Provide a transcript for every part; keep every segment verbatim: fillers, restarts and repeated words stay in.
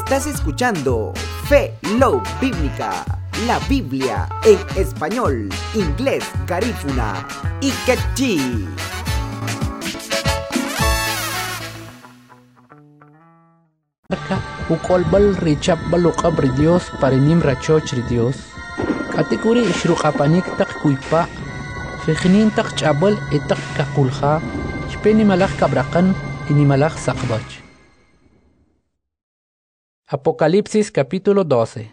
Estás escuchando Fe Love Bíblica, la Biblia en español, inglés, garífuna y quechí. Ukolbal richap balukab ri Dios parinim rachoch ri Dios. Kategori ishruqapanik tak kuipa. Fikhnin tak chabal etak kakulha. Shpeni malach kabrakan ini malach sakbach. Apocalipsis capítulo doce.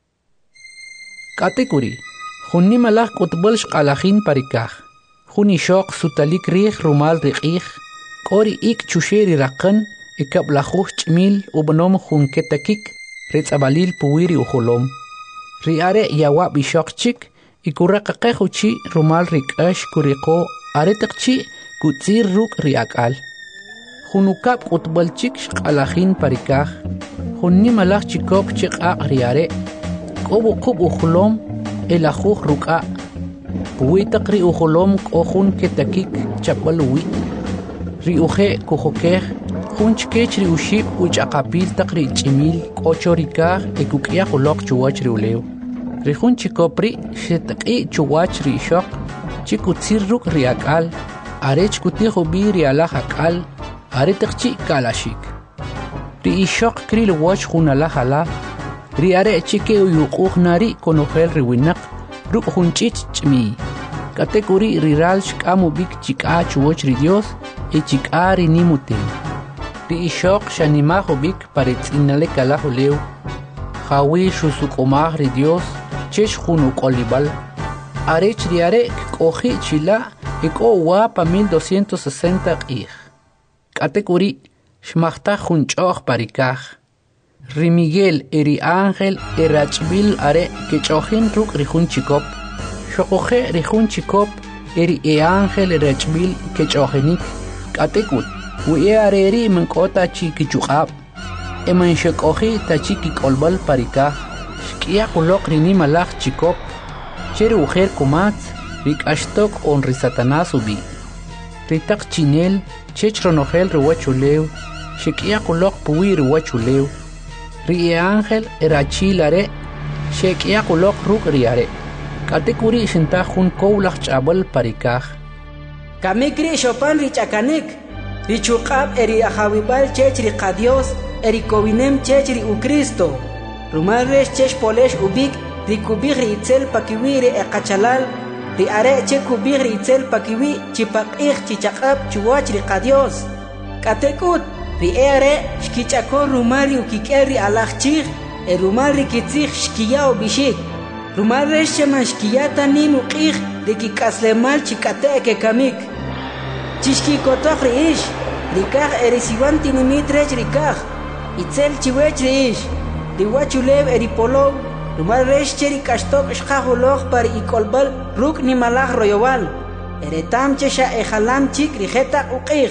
Kategori Junni malach kutbal shqalachin parikah. Juni shok sutalik rih rumal riqih. Kori ik chusheri rakan. Ikab lajuh chmil ubnom jun ketakik ritzabalil puwiri ujolom. Riare yawa bishok chik ikuraqaqejuchi rumal rikash kuriko aretakchi kutzir ruk riakal. Junukab utbal chik shqalajin parikaj. Junni malach chikop chikaq riare. Kobu kub ujolom elajuh ruka. Puwitak ri ujolom kohun ketakik chapaluwi. Riuje kujokej. Junch kechri ushib uch akapil takri chimil ocho rikah ekukia hulok chuwach riuleo. Rihun chikopri shetaki chuwach ri shok chikutzir ruk riakal arech kutijo bi riala hakal aretakchi kalashik. Ri ishok kril wach junala hala ri are chike uyuquj nari konojel riwinak ruk junchich chmi. Kategori riral shkamu bik chika chuwach ri Dios e chika ri nimutem. Ri ishok shanimajo bik paritzinale kalajoleu. Jawi shusukomaj ri Dios chesh junu kolibal. Arech riare koji chila eko wapa mil doscientos sesenta qij. Kategori shmachta junchoj parikaj. Ri Miguel eri ángel erachbil are kechojin ruk rijun chikop. Shokoje rijun chikop eri e ángel erachbil kechojenik. Kategut. Uye areri menkota chiki chuqab. Eman shekoji ta chiki kolbal parika. Shkia kulok rini malach chikop. Cheri ujer kumatz. Rik ashtok on ri satanás ubi. Ritak chinel. Chech ronojel riwachuleu. Shkia kulok puwi riwachuleu. Ri e ángel erachilare. Shkia kulok ruk riare. Katekuri shintajun koulach chabal parikaj. Kamikri shopan richakanik. Richuqab eri ajawibal chechri qadios eri kowinem chechri u Cristo. Rumal resh chech polesh ubik rikubig ri itzel pakiwi ri eqachalal ri are che kubig ri itzel pakiwi chipaqih chichaqab chuwach ri qadios. Katekut ri are shkichako rumal ri ukiker ri alachchig e rumal ri kitzig shkiya u bishik. Rumal resh cheman shkiyata nim uqih ri kikaslemal chikate ke kamik. Chishki kotoch riish, rikaj erisiwan tinimit rech rikaj, itzel chiwech riish, riwachulev eripolov, rumal resh cheri kashtok shkajoloj par ikolbal ruk ni malaj royowal, eretam chesha ejalam chik rijeta uqij.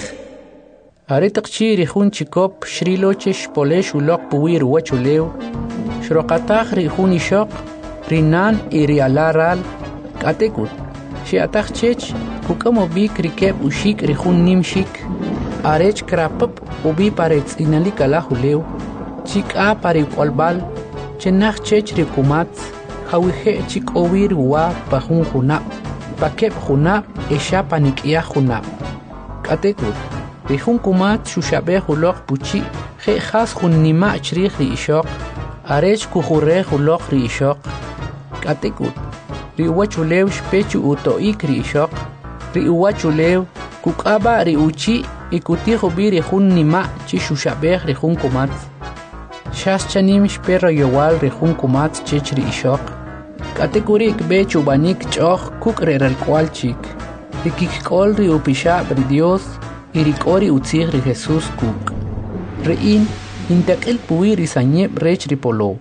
Aretak chi rijun chikop shrilochesh polesh ulok puwir wachulev, shroqataj rijun ishok, rinan irialaral, katekut. Shiatach chech, kukamo bik rikeb ushik rijun nimshik. Arech krapap ubi parets inalika la huleu. Chik a parik olbal. Chenach chech rikumatz. Hawije chik owir wa pahun junap. Pakeb junap esha panikia junap. Katekut. Rijun kumat shushabe hulok puchi. He khas jun nima chrih ri ishok. Arech kujure hulok ri ishok. Katekut. Ri uwachulew shpechu utoik ri ishok. Ri uwachulew kukaba ri uchi ikutijo bi rijun nima chi shushabej rijun kumatz. Shas chanim shperro yowal rijun kumatz chech ri ishok. Kategorik bechu banik choj kuk reral kwal chik. Ri kikol ri upishab ri Dios y ri kori utzig ri Jesús kuk. Ri in intakil puwi ri sanyeb rech ri polo.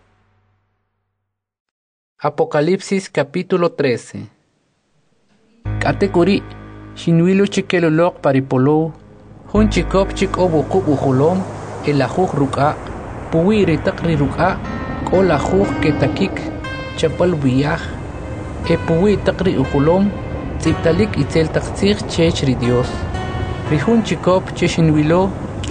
Apocalipsis capítulo trece. Kategori Shinwilu chikelolok paripolo. Hun chikop chikobo kub ujolom. El ajuj ruka. Puwi ritakri ruka. Kol ajuj ketakik. Chapal wiyaj. E puwi takri ujolom. Tziptalik itzel takzig chech ri Dios. Rijun chikop che shinwilo